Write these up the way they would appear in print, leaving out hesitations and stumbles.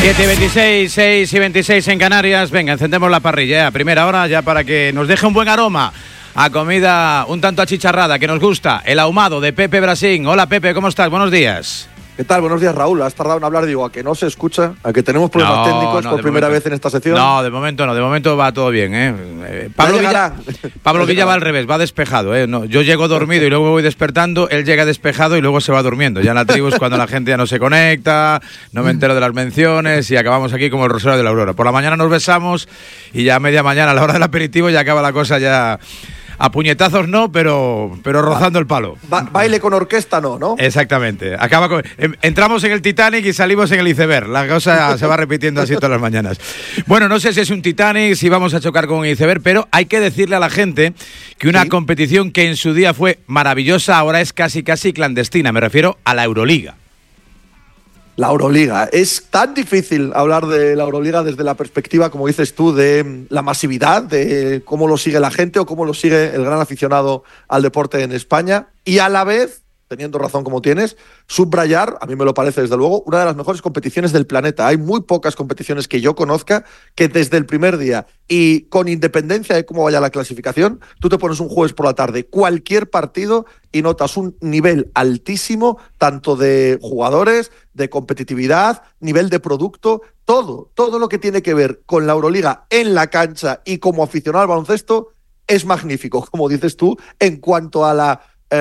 7:26, 6:26 en Canarias. Venga, encendemos la parrilla a primera hora ya para que nos deje un buen aroma a comida un tanto achicharrada que nos gusta. El ahumado de Pepe Brasín. Hola Pepe, ¿cómo estás? Buenos días. ¿Qué tal? Buenos días, Raúl. Has tardado en hablar, digo, a que no se escucha, a que tenemos problemas técnicos por primera vez en esta sección. No, de momento no, de momento va todo bien, ¿eh? Pablo Villa va al revés, va despejado, ¿eh? No, yo llego dormido y luego me voy despertando, él llega despejado y luego se va durmiendo. Ya en la tribu es cuando la gente ya no se conecta, no me entero de las menciones y acabamos aquí como el Rosario de la Aurora. Por la mañana nos besamos y ya a media mañana, a la hora del aperitivo, ya acaba la cosa ya... A puñetazos no, pero rozando el palo. Baile con orquesta no. Exactamente. Entramos en el Titanic y salimos en el iceberg. La cosa se va repitiendo así todas las mañanas. Bueno, no sé si es un Titanic, si vamos a chocar con un iceberg, pero hay que decirle a la gente que una competición que en su día fue maravillosa ahora es casi clandestina. Me refiero a la Euroliga. La Euroliga. Es tan difícil hablar de la Euroliga desde la perspectiva, como dices tú, de la masividad, de cómo lo sigue la gente o cómo lo sigue el gran aficionado al deporte en España. Y a la vez, teniendo razón como tienes, subrayar, a mí me lo parece desde luego, una de las mejores competiciones del planeta. Hay muy pocas competiciones que yo conozca que desde el primer día y con independencia de cómo vaya la clasificación, tú te pones un jueves por la tarde, cualquier partido y notas un nivel altísimo, tanto de jugadores, de competitividad, nivel de producto, todo lo que tiene que ver con la Euroliga en la cancha y como aficionado al baloncesto es magnífico, como dices tú, en cuanto a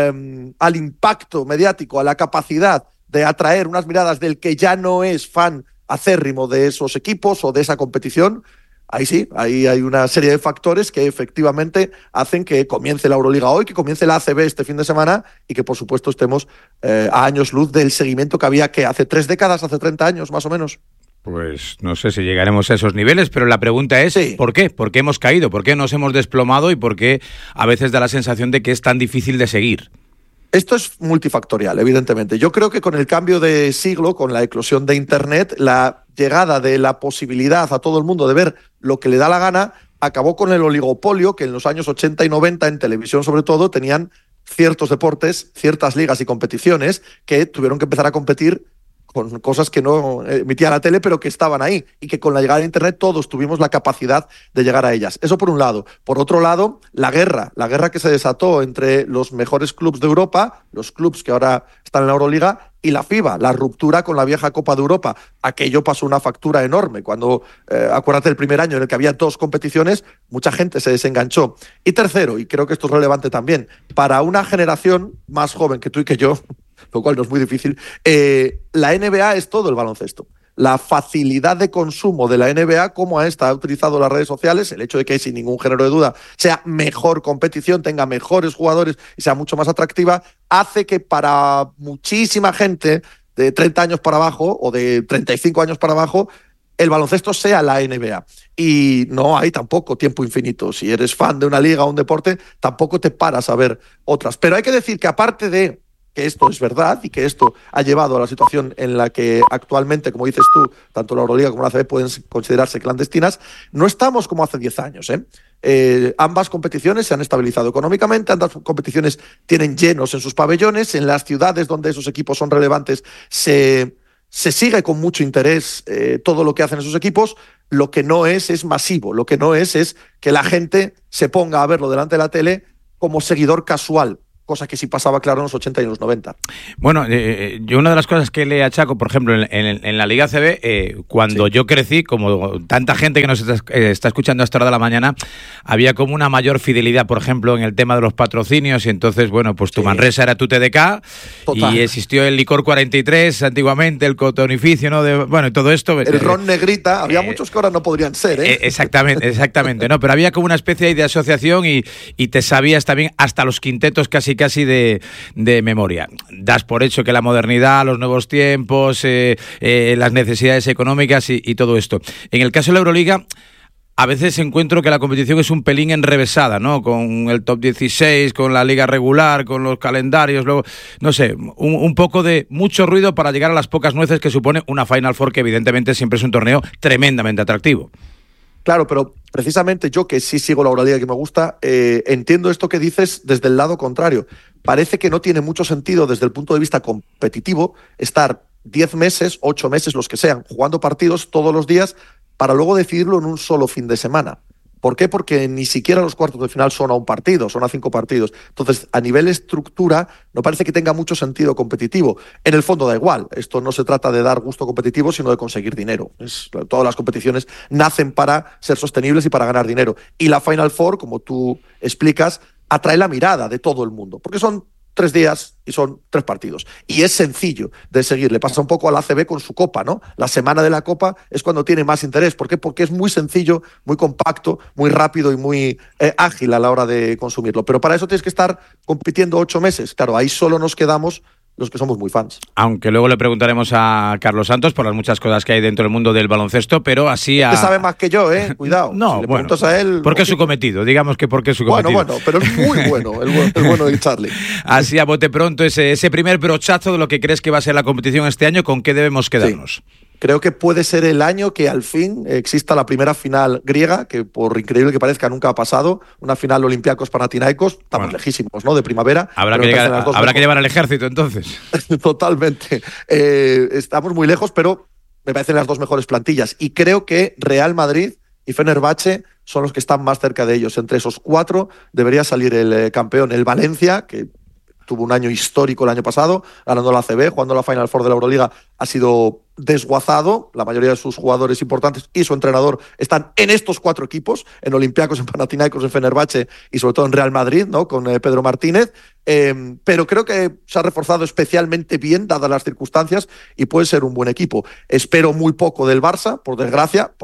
al impacto mediático, a la capacidad de atraer unas miradas del que ya no es fan acérrimo de esos equipos o de esa competición. Ahí sí, ahí hay una serie de factores que efectivamente hacen que comience la Euroliga hoy, que comience la ACB este fin de semana y que por supuesto estemos a años luz del seguimiento que había que hace 3 décadas, hace 30 años más o menos. Pues no sé si llegaremos a esos niveles, pero la pregunta es ¿por qué? ¿Por qué hemos caído? ¿Por qué nos hemos desplomado? ¿Y por qué a veces da la sensación de que es tan difícil de seguir? Esto es multifactorial, evidentemente. Yo creo que con el cambio de siglo, con la eclosión de Internet, la llegada de la posibilidad a todo el mundo de ver lo que le da la gana, acabó con el oligopolio que en los años 80 y 90, en televisión sobre todo, tenían ciertos deportes, ciertas ligas y competiciones que tuvieron que empezar a competir con cosas que no emitía la tele, pero que estaban ahí, y que con la llegada de Internet todos tuvimos la capacidad de llegar a ellas. Eso por un lado. Por otro lado, la guerra que se desató entre los mejores clubes de Europa, los clubes que ahora están en la Euroliga, y la FIBA, la ruptura con la vieja Copa de Europa. Aquello pasó una factura enorme. Cuando, acuérdate del primer año en el que había 2 competiciones, mucha gente se desenganchó. Y tercero, y creo que esto es relevante también, para una generación más joven que tú y que yo, lo cual no es muy difícil, la NBA es todo el baloncesto. La facilidad de consumo de la NBA, como a esta ha utilizado las redes sociales, el hecho de que sin ningún género de duda sea mejor competición, tenga mejores jugadores y sea mucho más atractiva, hace que para muchísima gente de 30 años para abajo o de 35 años para abajo, el baloncesto sea la NBA. Y no hay tampoco tiempo infinito. Si eres fan de una liga o un deporte, tampoco te paras a ver otras. Pero hay que decir que aparte de que esto es verdad y que esto ha llevado a la situación en la que actualmente, como dices tú, tanto la Euroliga como la ACB pueden considerarse clandestinas, no estamos como hace 10 años. Ambas competiciones se han estabilizado económicamente, ambas competiciones tienen llenos en sus pabellones, en las ciudades donde esos equipos son relevantes se sigue con mucho interés todo lo que hacen esos equipos. Lo que no es masivo, lo que no es que la gente se ponga a verlo delante de la tele como seguidor casual, cosa que sí pasaba claro en los 80 y en los 90. Bueno, yo una de las cosas que le achaco, por ejemplo, en la Liga ACB, cuando yo crecí, como tanta gente que nos está escuchando a esta hora de la mañana, había como una mayor fidelidad, por ejemplo, en el tema de los patrocinios, y entonces, bueno, pues tu Manresa era tu TDK, total, y existió el Licor 43 antiguamente, el Cotonificio, ¿no? Bueno, y todo esto... El Ron Negrita, había muchos que ahora no podrían ser, ¿eh? Exactamente, ¿no? Pero había como una especie de asociación y te sabías también hasta los quintetos casi de memoria. Das por hecho que la modernidad, los nuevos tiempos, las necesidades económicas y todo esto. En el caso de la Euroliga, a veces encuentro que la competición es un pelín enrevesada, ¿no? Con el top 16, con la liga regular, con los calendarios, luego, no sé, un poco de mucho ruido para llegar a las pocas nueces que supone una Final Four, que evidentemente siempre es un torneo tremendamente atractivo. Claro, pero precisamente yo, que sí sigo la Euroliga, que me gusta, entiendo esto que dices desde el lado contrario. Parece que no tiene mucho sentido desde el punto de vista competitivo estar 10 meses, 8 meses, los que sean, jugando partidos todos los días para luego decidirlo en un solo fin de semana. ¿Por qué? Porque ni siquiera los cuartos de final son a un partido, son a 5 partidos. Entonces, a nivel estructura, no parece que tenga mucho sentido competitivo. En el fondo da igual. Esto no se trata de dar gusto competitivo, sino de conseguir dinero. Todas las competiciones nacen para ser sostenibles y para ganar dinero. Y la Final Four, como tú explicas, atrae la mirada de todo el mundo, porque son 3 días y son 3 partidos. Y es sencillo de seguir. Le pasa un poco al ACB con su Copa, ¿no? La semana de la Copa es cuando tiene más interés. ¿Por qué? Porque es muy sencillo, muy compacto, muy rápido y muy ágil a la hora de consumirlo. Pero para eso tienes que estar compitiendo 8 meses. Claro, ahí solo nos quedamos los que somos muy fans. Aunque luego le preguntaremos a Carlos Santos por las muchas cosas que hay dentro del mundo del baloncesto, pero así Usted sabe más que yo, cuidado. No, si le bueno, preguntas a él, porque es su cometido, digamos que porque es su cometido. Bueno, pero es muy bueno, el bueno de Charlie. Así a bote pronto, ese primer brochazo de lo que crees que va a ser la competición este año, ¿con qué debemos quedarnos? Sí. Creo que puede ser el año que al fin exista la primera final griega, que por increíble que parezca nunca ha pasado, una final Olympiacos-Panathinaikos, estamos lejísimos, ¿no? De primavera. Habrá que llevar al ejército entonces. Totalmente. Estamos muy lejos, pero me parecen las 2 mejores plantillas. Y creo que Real Madrid y Fenerbahce son los que están más cerca de ellos. Entre esos 4 debería salir el campeón, el Valencia, que tuvo un año histórico el año pasado, ganando la ACB, jugando la Final Four de la Euroliga, ha sido desguazado. La mayoría de sus jugadores importantes y su entrenador están en estos 4 equipos, en Olympiacos, en Panathinaikos, en Fenerbahce y sobre todo en Real Madrid, ¿no? Con Pedro Martínez. Pero creo que se ha reforzado especialmente bien, dadas las circunstancias, y puede ser un buen equipo. Espero muy poco del Barça, por desgracia,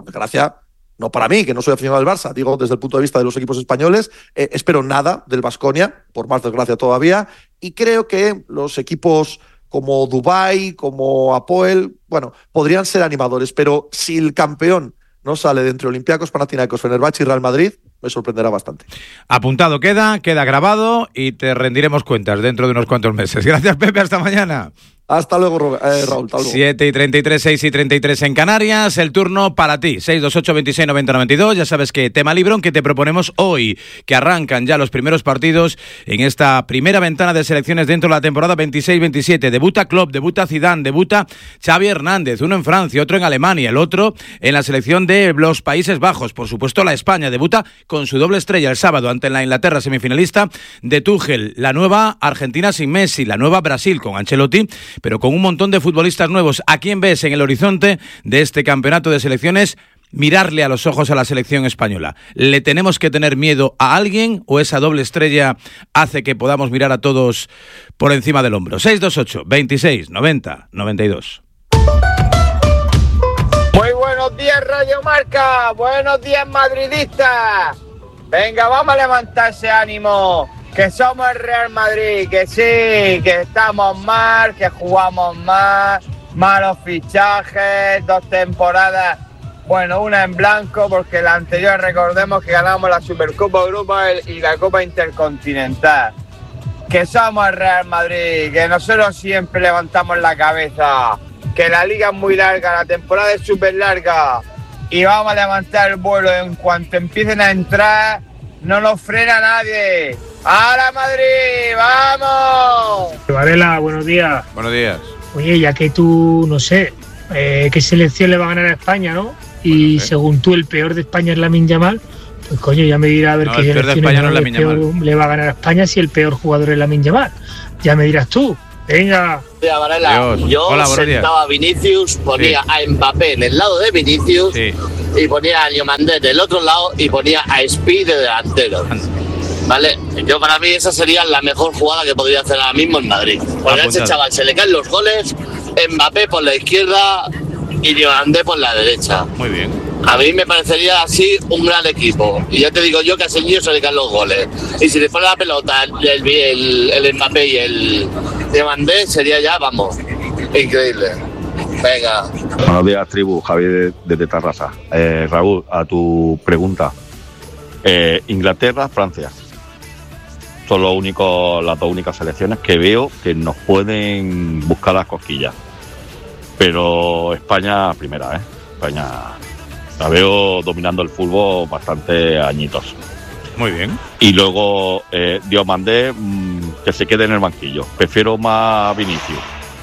no para mí, que no soy aficionado al Barça, digo desde el punto de vista de los equipos españoles. Espero nada del Baskonia, por más desgracia todavía, y creo que los equipos como Dubái, como Apoel, bueno, podrían ser animadores, pero si el campeón no sale de entre Olympiacos, Panathinaikos, Fenerbahce y Real Madrid, me sorprenderá bastante. Apuntado queda grabado y te rendiremos cuentas dentro de unos cuantos meses. Gracias, Pepe, hasta mañana. Hasta luego, Raúl. Hasta luego. 7:33, 6:33 en Canarias. El turno para ti. 628 26 90 92. Ya sabes que tema librón que te proponemos hoy, que arrancan ya los primeros partidos en esta primera ventana de selecciones dentro de la temporada 26-27. Debuta Klopp, debuta Zidane, debuta Xavi Hernández. Uno en Francia, otro en Alemania, el otro en la selección de los Países Bajos. Por supuesto, la España debuta con su doble estrella el sábado ante la Inglaterra semifinalista de Tuchel. La nueva Argentina sin Messi, la nueva Brasil con Ancelotti, pero con un montón de futbolistas nuevos. ¿A quién ves en el horizonte de este campeonato de selecciones? Mirarle a los ojos a la selección española. ¿Le tenemos que tener miedo a alguien o esa doble estrella hace que podamos mirar a todos por encima del hombro? 628 26 90 92. Muy buenos días, Radio Marca. Buenos días, madridistas. Venga, vamos a levantar ese ánimo. Que somos el Real Madrid, que sí, que estamos mal, que jugamos mal, malos fichajes, 2 temporadas, bueno, una en blanco, porque la anterior recordemos que ganamos la Supercopa Europa y la Copa Intercontinental. Que somos el Real Madrid, que nosotros siempre levantamos la cabeza, que la liga es muy larga, la temporada es súper larga, y vamos a levantar el vuelo en cuanto empiecen a entrar. No nos frena nadie. ¡Hala, Madrid! ¡Vamos! Varela, buenos días. Buenos días. Oye, ya que tú, no sé, qué selección le va a ganar a España, ¿no? Y bueno, según tú, el peor de España es Lamine Yamal. Pues coño, ya me dirá a ver qué selección le va a ganar a España si el peor jugador es Lamine Yamal. Ya me dirás tú. Venga. Mira, Varela, yo sentaba a Vinicius, ponía a Mbappé en el lado de Vinicius y ponía a Diomandé del otro lado y ponía a Speed de delantero. ¿Vale? Yo para mí esa sería la mejor jugada que podría hacer ahora mismo en Madrid. Porque a ese chaval se le caen los goles, Mbappé por la izquierda y Diomandé por la derecha. Muy bien. A mí me parecería así un gran equipo. Y ya te digo yo que a ese niño se le caen los goles. Y si le pone la pelota el Mbappé y el Diomandé, sería ya, vamos, increíble. Venga. Buenos días, tribu. Javier desde Tarrasa. Raúl, a tu pregunta. Inglaterra, Francia. Son las 2 únicas selecciones que veo que nos pueden buscar las cosquillas. Pero España primera, España la veo dominando el fútbol bastante añitos. Muy bien. Y luego Diomandé, que se quede en el banquillo. Prefiero más Vinicius.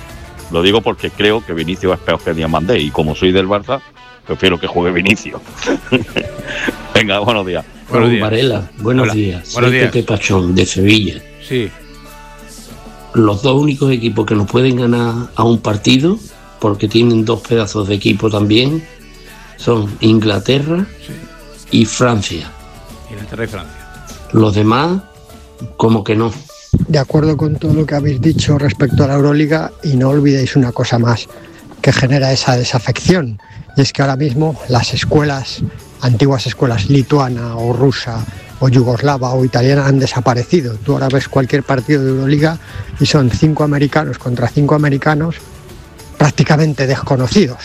Lo digo porque creo que Vinicius es peor que Diamandé y como soy del Barça, prefiero que juegue Vinicius. Venga, buenos días. Buenos días. Varela, buenos días. Buenos días. Pepe Pachón, de Sevilla. Sí. Los dos únicos equipos que nos pueden ganar a un partido, porque tienen dos pedazos de equipo también, son Inglaterra y Francia. Inglaterra y Francia. Los demás, como que no. De acuerdo con todo lo que habéis dicho respecto a la Euroliga, y no olvidéis una cosa más que genera esa desafección, y es que ahora mismo las escuelas, antiguas escuelas lituana o rusa o yugoslava o italiana han desaparecido. Tú ahora ves cualquier partido de Euroliga y son 5 americanos contra 5 americanos prácticamente desconocidos.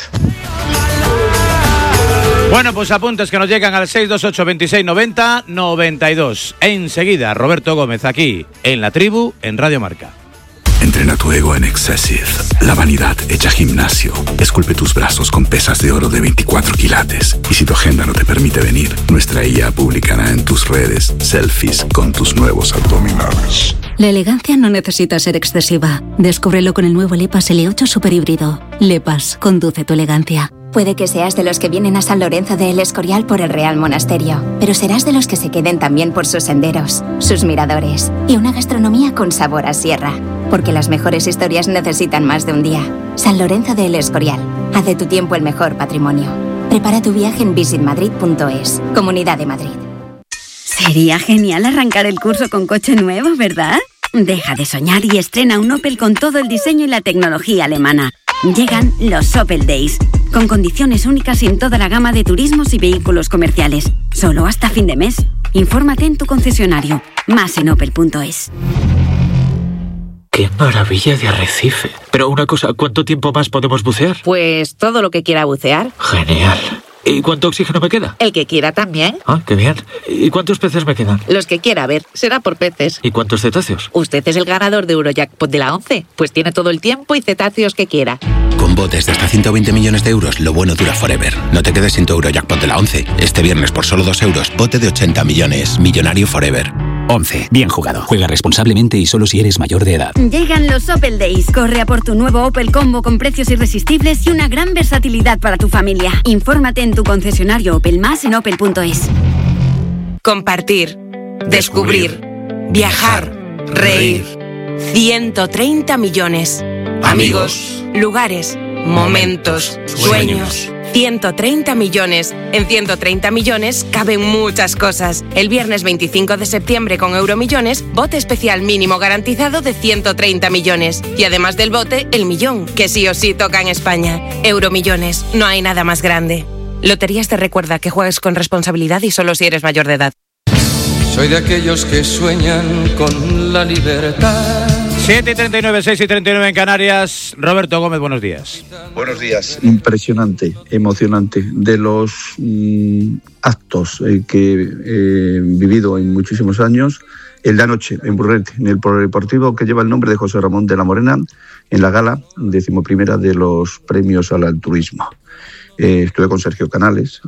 Bueno, pues apuntes que nos llegan al 628 26 90 92. Enseguida, Roberto Gómez aquí en La Tribu, en Radio Marca. Entrena tu ego en Excessive, la vanidad hecha gimnasio. Esculpe tus brazos con pesas de oro de 24 quilates. Y si tu agenda no te permite venir, nuestra IA publicará en tus redes selfies con tus nuevos abdominales. La elegancia no necesita ser excesiva. Descúbrelo con el nuevo LePas L8 Super Híbrido. LePas, conduce tu elegancia. Puede que seas de los que vienen a San Lorenzo de El Escorial por el Real Monasterio, pero serás de los que se queden también por sus senderos, sus miradores y una gastronomía con sabor a sierra. Porque las mejores historias necesitan más de un día. San Lorenzo de El Escorial. Haz de tu tiempo el mejor patrimonio. Prepara tu viaje en visitmadrid.es. Comunidad de Madrid. Sería genial arrancar el curso con coche nuevo, ¿verdad? Deja de soñar y estrena un Opel con todo el diseño y la tecnología alemana. Llegan los Opel Days, con condiciones únicas en toda la gama de turismos y vehículos comerciales. Solo hasta fin de mes. Infórmate en tu concesionario. Más en opel.es. ¡Qué maravilla de arrecife! Pero una cosa, ¿cuánto tiempo más podemos bucear? Pues todo lo que quiera bucear. Genial. ¿Y cuánto oxígeno me queda? El que quiera también. Ah, qué bien. ¿Y cuántos peces me quedan? Los que quiera, ver. Será por peces. ¿Y cuántos cetáceos? Usted es el ganador de Eurojackpot de la 11. Pues tiene todo el tiempo y cetáceos que quiera. Con botes de hasta 120 millones de euros, lo bueno dura forever. No te quedes sin tu Eurojackpot de la 11. Este viernes por solo 2 euros, bote de 80 millones. Millonario forever. 11. Bien jugado. Juega responsablemente y solo si eres mayor de edad. Llegan los Opel Days. Corre a por tu nuevo Opel Combo con precios irresistibles y una gran versatilidad para tu familia. Infórmate en tu concesionario Opel, más en opel.es. Compartir, descubrir, viajar, reír. 130 millones. Amigos, lugares, momentos, sueños. 130 millones. En 130 millones caben muchas cosas. El viernes 25 de septiembre con Euromillones, bote especial mínimo garantizado de 130 millones. Y además del bote, el millón, que sí o sí toca en España. Euromillones, no hay nada más grande. Loterías te recuerda que juegues con responsabilidad y solo si eres mayor de edad. Soy de aquellos que sueñan con la libertad. 7:39, 6:39 en Canarias. Roberto Gómez, buenos días. Buenos días. Impresionante, emocionante. De los actos que he vivido en muchísimos años, el de anoche en Burrete, en el polideportivo que lleva el nombre de José Ramón de la Morena, en la gala 11ª de los premios al altruismo. Estuve con Sergio Canales,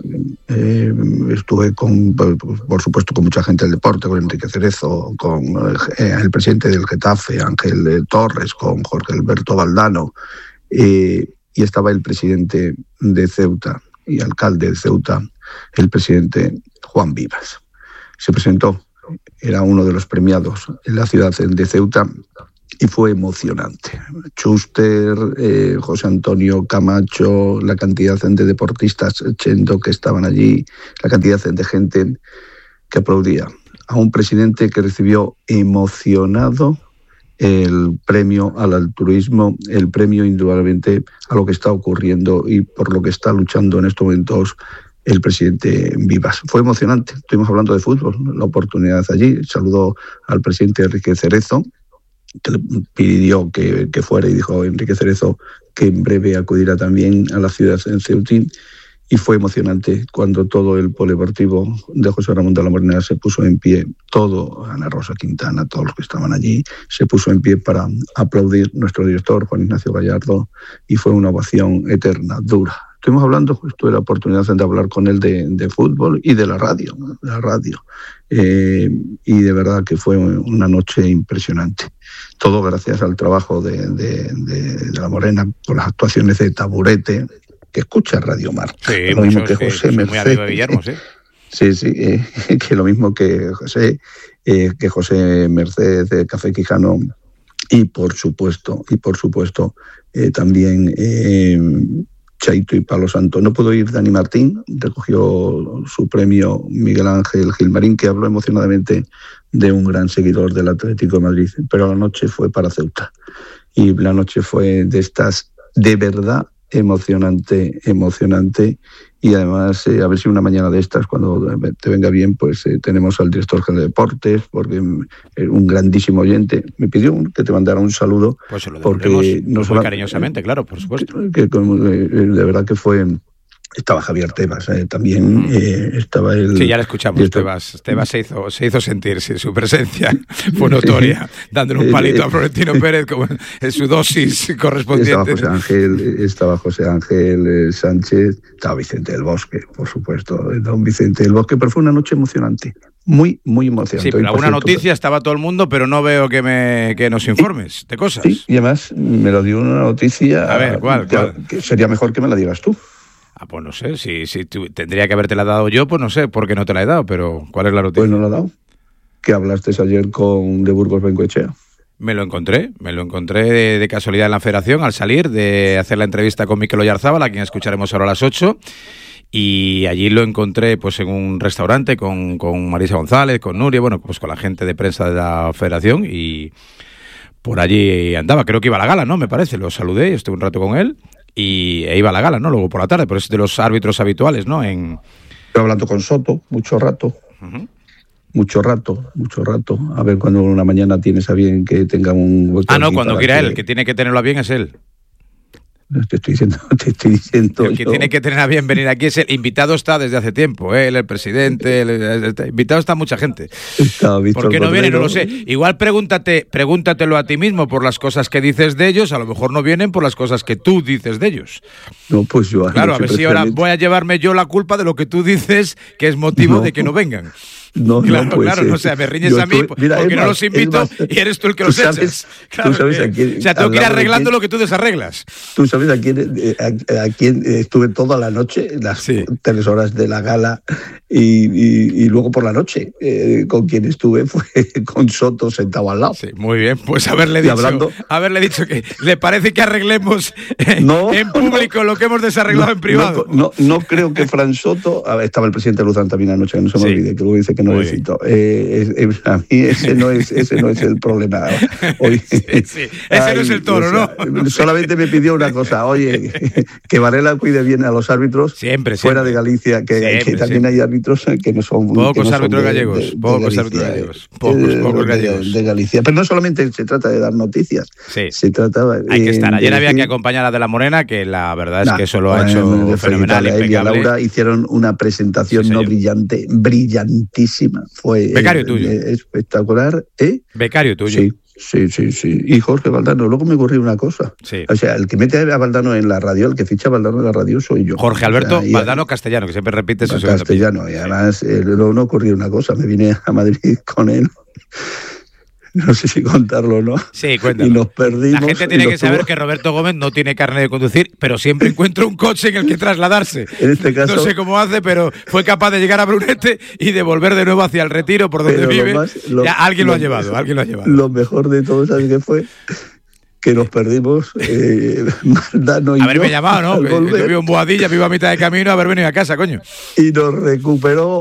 estuve con, por supuesto, con mucha gente del deporte, con Enrique Cerezo, con el presidente del Getafe, Ángel Torres, con Jorge Alberto Valdano, y estaba el presidente de Ceuta y alcalde de Ceuta, el presidente Juan Vivas. Se presentó, era uno de los premiados en la ciudad de Ceuta, y fue emocionante. Schuster, José Antonio Camacho, la cantidad de deportistas, Chendo, que estaban allí, la cantidad de gente que aplaudía a un presidente que recibió emocionado el premio al altruismo, el premio indudablemente a lo que está ocurriendo y por lo que está luchando en estos momentos el presidente Vivas. Fue emocionante. Estuvimos hablando de fútbol, la oportunidad allí. Saludó al presidente Enrique Cerezo, que le pidió que fuera, y dijo Enrique Cerezo que en breve acudirá también a la ciudad en Ceutín, y fue emocionante cuando todo el polideportivo de José Ramón de la Morena se puso en pie, todo, Ana Rosa Quintana, todos los que estaban allí, se puso en pie para aplaudir nuestro director, Juan Ignacio Gallardo, y fue una ovación eterna, dura, estuvimos hablando, pues, tuve la oportunidad de hablar con él de fútbol y de la radio, ¿no? Y de verdad que fue una noche impresionante. Todo gracias al trabajo de la Morena, con las actuaciones de Taburete, que escucha Radio Marca. Sí, lo mismo que José Merced. Muy amigo de Guillermo, sí. Sí, que lo mismo que José Merced de Café Quijano, y por supuesto también Chaito y Palo Santo. No pudo ir Dani Martín, recogió su premio Miguel Ángel Gilmarín, que habló emocionadamente de un gran seguidor del Atlético de Madrid, pero la noche fue para Ceuta, y la noche fue de estas de verdad emocionante, y además a ver si una mañana de estas, cuando te venga bien, pues tenemos al director general de deportes, porque un grandísimo oyente me pidió que te mandara un saludo, pues se lo porque no muy cariñosamente, claro, por supuesto, que de verdad que fue. Estaba Javier Tebas, también estaba el... Sí, ya lo escuchamos, Tebas se hizo sentir, sí, su presencia fue notoria, dándole un palito a Florentino Pérez como en su dosis correspondiente. Estaba José Ángel Sánchez, estaba Vicente del Bosque, por supuesto, don Vicente del Bosque, pero fue una noche emocionante, muy emocionante. Sí, pero alguna noticia, estaba todo el mundo, pero no veo que nos informes de cosas. Sí, y además me lo dio una noticia... A ver, ¿cuál? Que sería mejor que me la digas tú. Pues no sé, si tendría que haberte la dado yo, pues no sé por qué no te la he dado, pero ¿cuál es la noticia? Pues no la he dado. Que hablaste ayer con de Burgos Bengoechea. Me lo encontré de casualidad en la federación al salir de hacer la entrevista con Mikel Oyarzábal, a quien escucharemos ahora a las 8, y allí lo encontré pues en un restaurante con Marisa González, con Nuria, bueno, pues con la gente de prensa de la federación, y por allí andaba, creo que iba a la gala, ¿no? Me parece, lo saludé, estuve un rato con él. E iba a la gala, ¿no? Luego por la tarde, pero es de los árbitros habituales, ¿no? Estoy hablando con Soto, mucho rato. Mucho rato. A ver cuando una mañana tienes a bien que tenga un... no, cuando quiera él, el que tiene que tenerlo a bien es él. Te estoy diciendo. El que tiene que tener a bien venir aquí es el invitado, está desde hace tiempo, él, el presidente, el invitado está mucha gente. ¿Por qué no viene? No lo sé. Igual pregúntatelo a ti mismo por las cosas que dices de ellos, a lo mejor no vienen por las cosas que tú dices de ellos. No, pues yo... Claro, a ver si ahora voy a llevarme yo la culpa de lo que tú dices que es motivo de que no vengan. Claro, no sé, me riñes a mí porque no los invito y eres tú el que los echas. Claro, tú sabes a quién, o sea, tengo que ir arreglando lo que tú desarreglas. Tú sabes a quién estuve toda la noche, las 3 horas de la gala, y luego por la noche con quien estuve fue con Soto sentado al lado. Sí, muy bien, pues haberle dicho que le parece que arreglemos en público lo que hemos desarreglado en privado. No creo que Fran Soto, estaba el presidente Luzán también anoche, que no se me olvide, que luego dice que no le cito. A mí ese no es el problema. Hoy, ese no es el toro, ¿no? Solamente me pidió una cosa, oye, que Varela cuide bien a los árbitros fuera de Galicia, que también hay árbitros que no son... Pocos árbitros gallegos. Pocos gallegos. De Galicia. Pero no solamente se trata de dar noticias, se trata... Hay que estar. Ayer había que acompañar a de la Morena, que la verdad es que eso lo ha hecho fenomenal, impecable. Y a Laura hicieron una presentación brillantísima. Fue becario tuyo. Espectacular. Becario tuyo. Sí. Y Jorge Valdano. Luego me ocurrió una cosa. O sea, el que mete a Valdano en la radio, el que ficha a Valdano en la radio soy yo. Jorge Alberto Valdano Castellano, que siempre repite eso. Castellano. Y además luego no ocurrió una cosa. Me vine a Madrid con él. No sé si contarlo o no. Sí, cuéntalo. Y nos perdimos. La gente tiene que saber que Roberto Gómez no tiene carnet de conducir, pero siempre encuentra un coche en el que trasladarse. En este caso, no sé cómo hace, pero fue capaz de llegar a Brunete y de volver de nuevo hacia el Retiro, por donde vive. Alguien lo ha llevado. Lo mejor de todo, ¿sabes qué fue? Que nos perdimos, Valdano y haberme llamado, ¿no? Yo vivo en Boadilla, vivo a mitad de camino, haber venido a casa, coño. Y nos recuperó